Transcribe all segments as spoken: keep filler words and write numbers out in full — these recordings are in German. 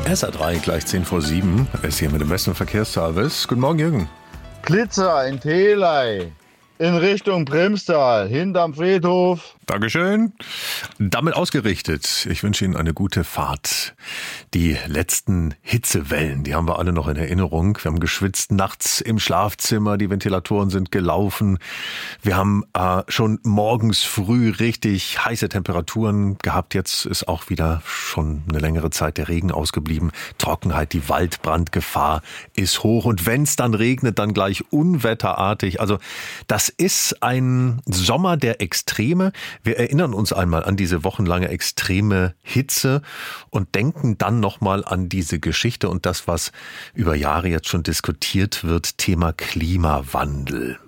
S R drei gleich zehn vor sieben. Er ist hier mit dem besten Verkehrsservice. Guten Morgen, Jürgen. Glitzer in Theley in Richtung Primstal, hinterm Friedhof. Dankeschön. Damit ausgerichtet. Ich wünsche Ihnen eine gute Fahrt. Die letzten Hitzewellen, die haben wir alle noch in Erinnerung. Wir haben geschwitzt nachts im Schlafzimmer, die Ventilatoren sind gelaufen. Wir haben äh, schon morgens früh richtig heiße Temperaturen gehabt. Jetzt ist auch wieder schon eine längere Zeit der Regen ausgeblieben. Trockenheit, die Waldbrandgefahr ist hoch. Und wenn es dann regnet, dann gleich unwetterartig. Also das ist ein Sommer der Extreme. Wir erinnern uns einmal an diese wochenlange extreme Hitze und denken dann nochmal an diese Geschichte und das, was über Jahre jetzt schon diskutiert wird, Thema Klimawandel.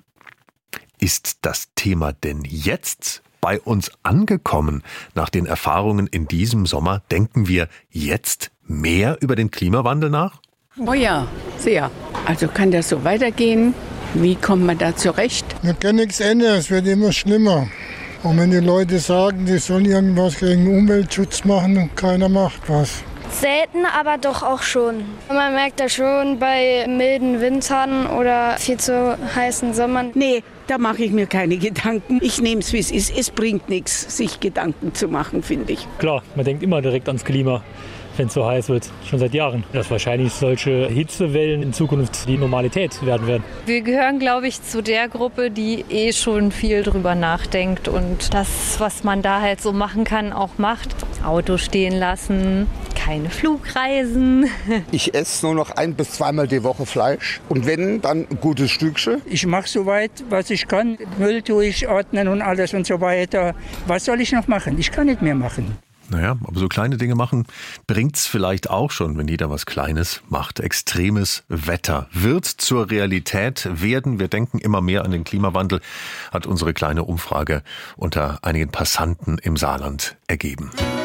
Ist das Thema denn jetzt bei uns angekommen? Nach den Erfahrungen in diesem Sommer, denken wir jetzt mehr über den Klimawandel nach? Oh ja, sehr. Also kann das so weitergehen? Wie kommt man da zurecht? Man kann nichts ändern, es wird immer schlimmer. Und wenn die Leute sagen, die sollen irgendwas gegen Umweltschutz machen und keiner macht was. Selten, aber doch auch schon. Man merkt das schon bei milden Wintern oder viel zu heißen Sommern. Nee, da mache ich mir keine Gedanken. Ich nehme es, wie es ist. Es bringt nichts, sich Gedanken zu machen, finde ich. Klar, man denkt immer direkt ans Klima, wenn es so heiß wird, schon seit Jahren. Dass wahrscheinlich solche Hitzewellen in Zukunft die Normalität werden werden. Wir gehören, glaube ich, zu der Gruppe, die eh schon viel drüber nachdenkt und das, was man da halt so machen kann, auch macht. Auto stehen lassen, keine Flugreisen. Ich esse nur noch ein- bis zweimal die Woche Fleisch und wenn, dann ein gutes Stückchen. Ich mache soweit, was ich kann. Müll tue ich ordnen und alles und so weiter. Was soll ich noch machen? Ich kann nicht mehr machen. Naja, aber so kleine Dinge machen bringt's vielleicht auch schon, wenn jeder was Kleines macht. Extremes Wetter wird zur Realität werden. Wir denken immer mehr an den Klimawandel, hat unsere kleine Umfrage unter einigen Passanten im Saarland ergeben.